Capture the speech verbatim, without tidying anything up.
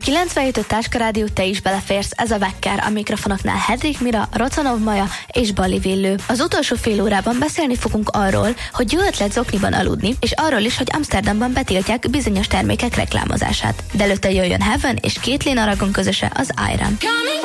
kilencvenhét Táska Rádió, te is beleférsz, ez a Vekker, a mikrofonoknál Hedvig Mira, Rocanov Maja és Bali Villő. Az utolsó fél órában beszélni fogunk arról, hogy jó ötlet zokniban aludni, és arról is, hogy Amsterdamban betiltják bizonyos termékek reklámozását. De előtte jöjjön Heaven és Caitlin Aragon közöse az Iron.